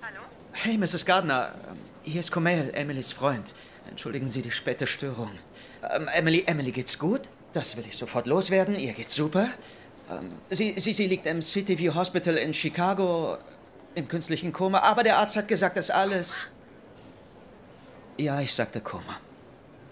Hey, Mrs. Gardner. Hier ist Kumail, Emilys Freund. Entschuldigen Sie die späte Störung. Emily geht's gut? Das will ich sofort loswerden. Ihr geht's super. Sie liegt im Cityview Hospital in Chicago im künstlichen Koma. Aber der Arzt hat gesagt, dass alles... Ja, ich sagte Koma.